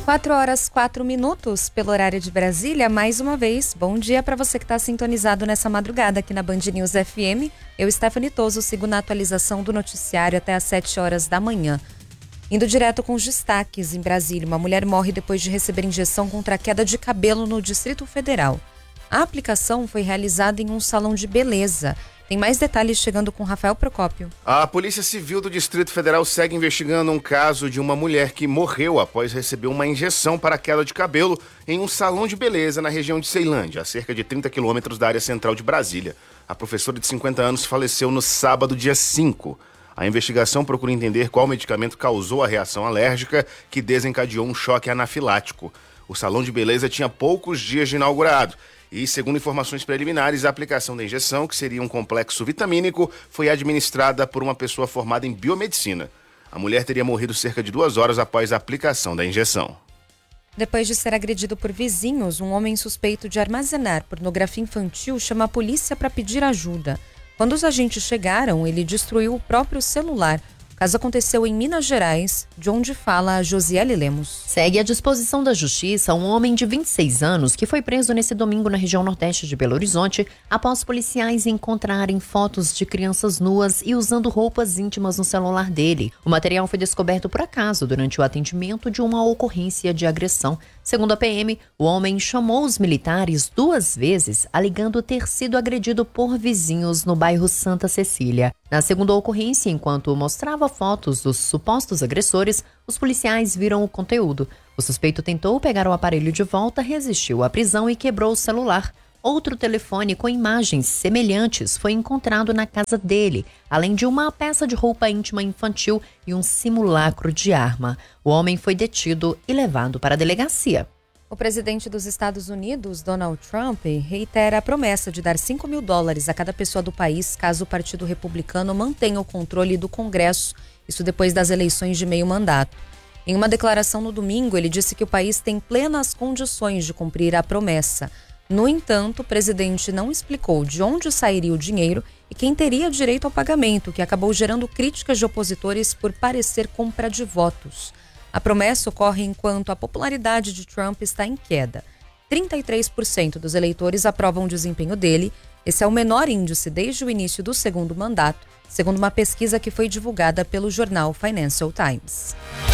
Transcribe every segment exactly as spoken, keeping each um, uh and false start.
quatro horas, quatro minutos pelo horário de Brasília. Mais uma vez, bom dia para você que está sintonizado nessa madrugada aqui na Band News F M. Eu, Stephanie Toso, sigo na atualização do noticiário até às sete horas da manhã. Indo direto com os destaques em Brasília, uma mulher morre depois de receber injeção contra a queda de cabelo no Distrito Federal. A aplicação foi realizada em um salão de beleza. Tem mais detalhes chegando com Rafael Procópio. A Polícia Civil do Distrito Federal segue investigando um caso de uma mulher que morreu após receber uma injeção para queda de cabelo em um salão de beleza na região de Ceilândia, a cerca de trinta quilômetros da área central de Brasília. A professora de cinquenta anos faleceu no sábado, dia cinco. A investigação procura entender qual medicamento causou a reação alérgica que desencadeou um choque anafilático. O salão de beleza tinha poucos dias de inaugurado. E, segundo informações preliminares, a aplicação da injeção, que seria um complexo vitamínico, foi administrada por uma pessoa formada em biomedicina. A mulher teria morrido cerca de duas horas após a aplicação da injeção. Depois de ser agredido por vizinhos, um homem suspeito de armazenar pornografia infantil chama a polícia para pedir ajuda. Quando os agentes chegaram, ele destruiu o próprio celular. O caso aconteceu em Minas Gerais, de onde fala a Josiele Lemos. Segue à disposição da Justiça um homem de vinte e seis anos que foi preso nesse domingo na região nordeste de Belo Horizonte após policiais encontrarem fotos de crianças nuas e usando roupas íntimas no celular dele. O material foi descoberto por acaso durante o atendimento de uma ocorrência de agressão. Segundo a P M, o homem chamou os militares duas vezes, alegando ter sido agredido por vizinhos no bairro Santa Cecília. Na segunda ocorrência, enquanto mostrava fotos dos supostos agressores, os policiais viram o conteúdo. O suspeito tentou pegar o aparelho de volta, resistiu à prisão e quebrou o celular. Outro telefone com imagens semelhantes foi encontrado na casa dele, além de uma peça de roupa íntima infantil e um simulacro de arma. O homem foi detido e levado para a delegacia. O presidente dos Estados Unidos, Donald Trump, reitera a promessa de dar cinco mil dólares a cada pessoa do país caso o Partido Republicano mantenha o controle do Congresso, isso depois das eleições de meio mandato. Em uma declaração no domingo, ele disse que o país tem plenas condições de cumprir a promessa. No entanto, o presidente não explicou de onde sairia o dinheiro e quem teria direito ao pagamento, que acabou gerando críticas de opositores por parecer compra de votos. A promessa ocorre enquanto a popularidade de Trump está em queda. trinta e três por cento dos eleitores aprovam o desempenho dele. Esse é o menor índice desde o início do segundo mandato, segundo uma pesquisa que foi divulgada pelo jornal Financial Times.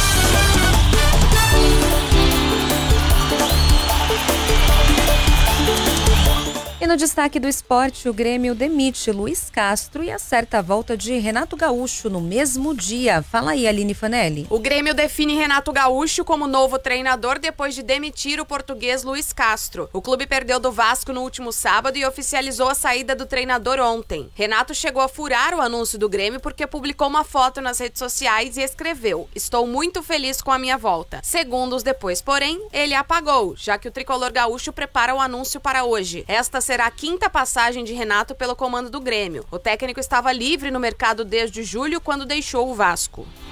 E no destaque do esporte, o Grêmio demite Luiz Castro e acerta a volta de Renato Gaúcho no mesmo dia. Fala aí, Aline Fanelli. O Grêmio define Renato Gaúcho como novo treinador depois de demitir o português Luiz Castro. O clube perdeu do Vasco no último sábado e oficializou a saída do treinador ontem. Renato chegou a furar o anúncio do Grêmio porque publicou uma foto nas redes sociais e escreveu: "Estou muito feliz com a minha volta". Segundos depois, porém, ele apagou, já que o tricolor gaúcho prepara o anúncio para hoje. Esta será a quinta passagem de Renato pelo comando do Grêmio. O técnico estava livre no mercado desde julho, quando deixou o Vasco.